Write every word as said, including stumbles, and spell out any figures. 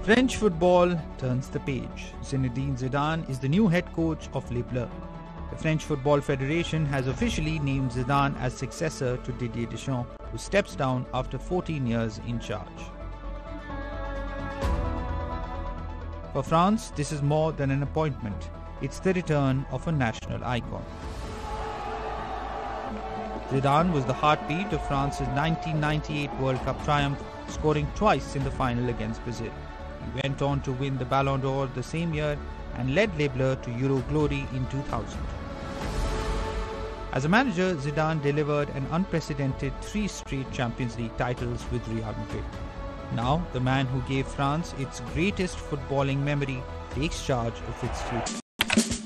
French football turns the page. Zinedine Zidane is the new head coach of Les Bleus. The French Football Federation has officially named Zidane as successor to Didier Deschamps, who steps down after fourteen years in charge. For France, this is more than an appointment. It's the return of a national icon. Zidane was the heartbeat of France's nineteen ninety-eight World Cup triumph, scoring twice in the final against Brazil. He went on to win the Ballon d'Or the same year and led Les Bleus to Euro glory in two thousand. As a manager, Zidane delivered an unprecedented three straight Champions League titles with Real Madrid. Now, the man who gave France its greatest footballing memory takes charge of its future.